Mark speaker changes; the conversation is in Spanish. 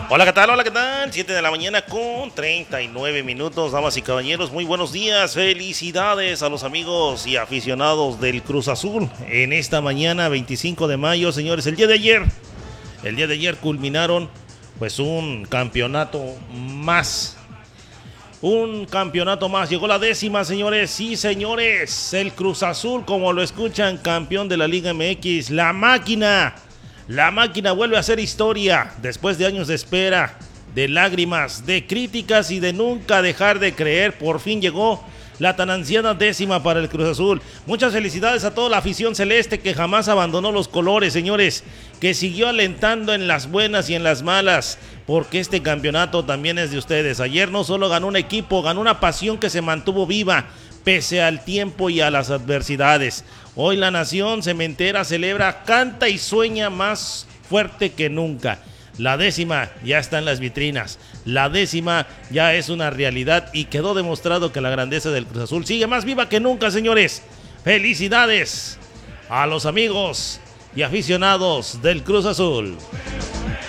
Speaker 1: Hola, ¿qué tal? Hola, ¿qué tal? 7 de la mañana con 39 minutos, damas y caballeros, muy buenos días, felicidades a los amigos y aficionados del Cruz Azul en esta mañana 25 de mayo, señores. El día de ayer culminaron pues un campeonato más, llegó la 10ª, señores, sí, señores, el Cruz Azul, como lo escuchan, campeón de la Liga MX, la máquina vuelve a hacer historia después de años de espera, de lágrimas, de críticas y de nunca dejar de creer. Por fin llegó la tan ansiada 10ª para el Cruz Azul. Muchas felicidades a toda la afición celeste que jamás abandonó los colores, señores, que siguió alentando en las buenas y en las malas, porque este campeonato también es de ustedes. Ayer no solo ganó un equipo, ganó una pasión que se mantuvo viva pese al tiempo y a las adversidades. Hoy la nación cementera celebra, canta y sueña más fuerte que nunca. La 10ª ya está en las vitrinas. La 10ª ya es una realidad y quedó demostrado que la grandeza del Cruz Azul sigue más viva que nunca, señores. Felicidades a los amigos y aficionados del Cruz Azul.